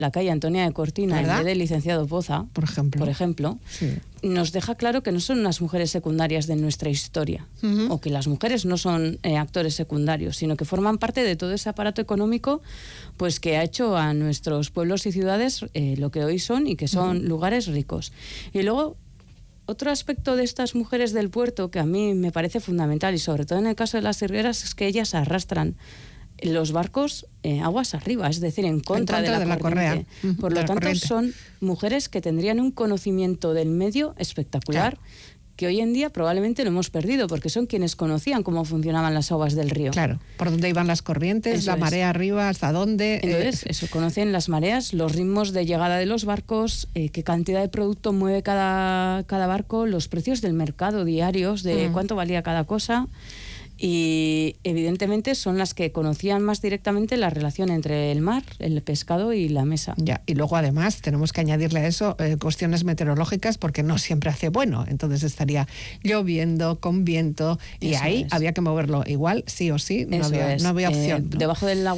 la calle Antonia de Cortina, ¿verdad? en vez del licenciado Poza, por ejemplo, sí, nos deja claro que no son unas mujeres secundarias de nuestra historia, o que las mujeres no son actores secundarios, sino que forman parte de todo ese aparato económico, pues que ha hecho a nuestros pueblos y ciudades lo que hoy son, y que son lugares ricos. Y luego, otro aspecto de estas mujeres del puerto que a mí me parece fundamental, y sobre todo en el caso de las sirgueras, es que ellas arrastran los barcos aguas arriba, es decir, en contra de la corriente. Por lo tanto, son mujeres que tendrían un conocimiento del medio espectacular, claro, que hoy en día probablemente lo hemos perdido, porque son quienes conocían cómo funcionaban las aguas del río. Claro, por dónde iban las corrientes, eso la marea arriba, hasta dónde. Entonces, eso, conocen las mareas, los ritmos de llegada de los barcos, qué cantidad de producto mueve cada barco, los precios del mercado diarios, de cuánto valía cada cosa. Y evidentemente son las que conocían más directamente la relación entre el mar, el pescado y la mesa. Ya, y luego además tenemos que añadirle a eso cuestiones meteorológicas, porque no siempre hace bueno, entonces estaría lloviendo, con viento, y eso ahí había que moverlo igual, sí o sí, no había opción, ¿no? Debajo del agua